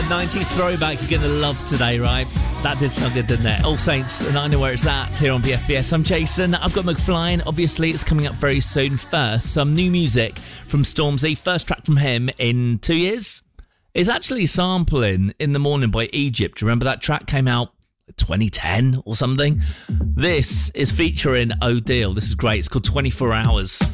90s throwback you're going to love today, right? That did sound good, didn't it? All Saints, and I Know Where It's At here on BFBS. I'm Jason. I've got McFly. Obviously, it's coming up very soon. First, some new music from Stormzy. First track from him in 2 years. It's actually sampling In the Morning by Egypt. Remember that track came out 2010 or something? This is featuring Odile. This is great. It's called 24 Hours.